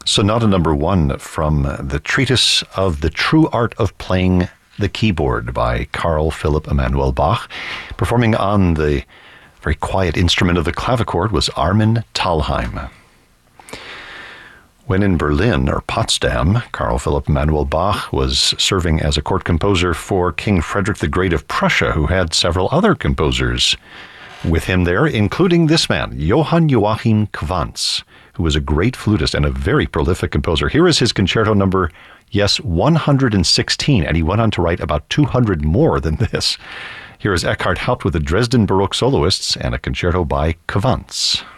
Sonata number 1 from the Treatise of the True Art of Playing the Keyboard by Carl Philipp Emanuel Bach. Performing on the very quiet instrument of the clavichord was Armin Thalheim. When in Berlin, or Potsdam, Carl Philipp Emanuel Bach was serving as a court composer for King Frederick the Great of Prussia, who had several other composers with him there, including this man, Johann Joachim Quantz, who was a great flutist and a very prolific composer. Here is his concerto number, 116, and he went on to write about 200 more than this. Here is Eckhard Haupt with the Dresden Baroque Soloists and a concerto by Quantz.